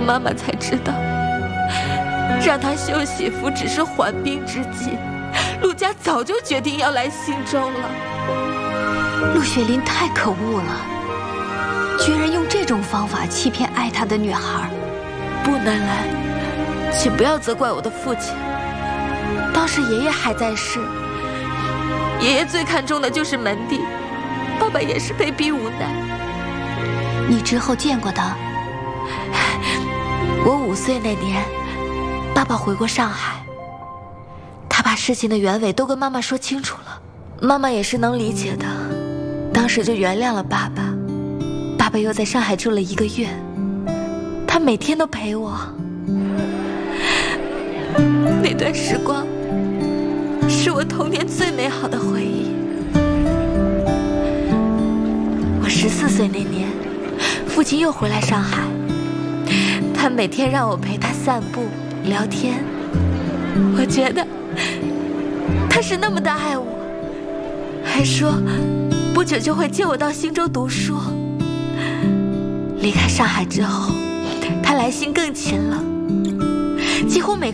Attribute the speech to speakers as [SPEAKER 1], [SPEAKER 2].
[SPEAKER 1] 妈妈才知道，让他休媳妇只是缓兵之计。陆家早就决定要来新州了。
[SPEAKER 2] 陆雪林太可恶了，居然用这种方法欺骗爱他的女孩。
[SPEAKER 1] 不，南兰，请不要责怪我的父亲。当时爷爷还在世，爷爷最看重的就是门第，爸爸也是被逼无奈。
[SPEAKER 2] 你之后见过他？
[SPEAKER 1] 我5岁那年，爸爸回过上海，他把事情的原委都跟妈妈说清楚了，妈妈也是能理解的，当时就原谅了爸爸。爸爸又在上海住了1个月，他每天都陪我。那段时光是我童年最美好的回忆。我14岁那年，父亲又回来上海，他每天让我陪他散步聊天。我觉得他是那么的爱我，还说不久就会接我到新州读书。离开上海之后，他来信更勤了，几乎每